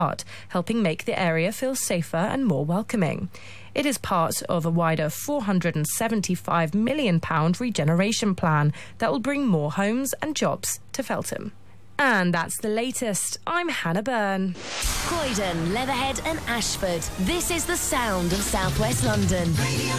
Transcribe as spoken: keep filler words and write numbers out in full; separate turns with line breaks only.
helping make the area feel safer and more welcoming. It is part of a wider four hundred seventy-five million pounds regeneration plan that will bring more homes and jobs to Feltham. And that's the latest. I'm Hannah Byrne.
Croydon, Leatherhead and Ashford. This is the sound of South West London. Radio